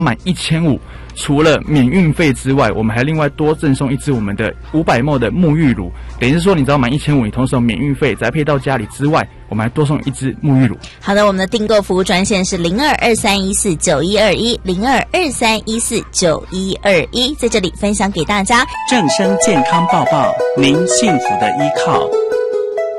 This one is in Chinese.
满1500，除了免运费之外，我们还另外多赠送一支我们的500ml 的沐浴乳，等于是说你只要满1500，你同时有免运费宅配到家里之外，我们还多送一支沐浴乳。 好的，我们的订购服务专线是0223149121，0223149121，在这里分享给大家正声健康报报，您幸福的依靠。